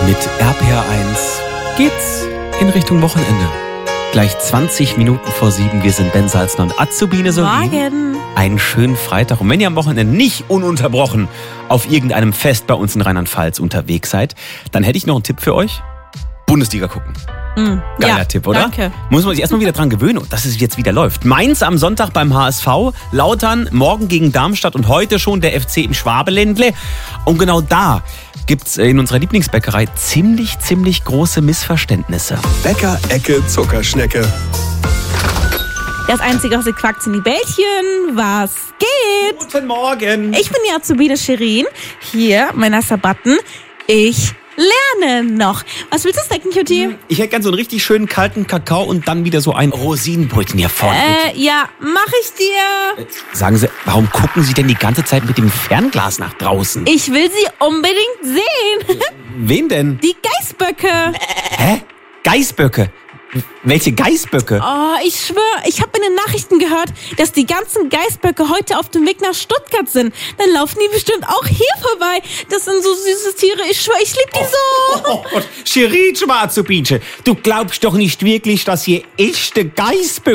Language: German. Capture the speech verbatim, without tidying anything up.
Mit R P R eins geht's in Richtung Wochenende. Gleich zwanzig Minuten vor sieben. Wir sind Ben Salzner und Azubine Solin. Morgen. Einen schönen Freitag. Und wenn ihr am Wochenende nicht ununterbrochen auf irgendeinem Fest bei uns in Rheinland-Pfalz unterwegs seid, dann hätte ich noch einen Tipp für euch. Bundesliga gucken. Mm, Geiler ja, Tipp, oder? Danke. Muss man sich erstmal wieder dran gewöhnen, dass es jetzt wieder läuft. Mainz am Sonntag beim H S V, Lautern morgen gegen Darmstadt und heute schon der F C im Schwabeländle. Und genau da gibt's in unserer Lieblingsbäckerei ziemlich, ziemlich große Missverständnisse. Bäcker Ecke Zuckerschnecke. Das Einzige, was ihr quackt, sind die Bällchen. Was geht? Guten Morgen. Ich bin die Azubine Shirin. Hier, mein nasser Button. Ich lerne noch. Was willst du snacken, Cutie? Ich hätte gern so einen richtig schönen kalten Kakao und dann wieder so ein Rosinenbrötchen hier vorne. Äh, ja, mach ich dir. Sagen Sie, warum gucken Sie denn die ganze Zeit mit dem Fernglas nach draußen? Ich will sie unbedingt sehen. Wen denn? Die Geißböcke. Hä? Geißböcke? Welche Geißböcke? Oh, ich schwöre, ich habe in den Nachrichten gehört, dass die ganzen Geißböcke heute auf dem Weg nach Stuttgart sind. Dann laufen die bestimmt auch hier vorbei. Das sind so süße Tiere. Ich schwöre, ich liebe die so. Oh Gott, Shirin, Schwarzubinche, du glaubst doch nicht wirklich, dass hier echte Geißböcke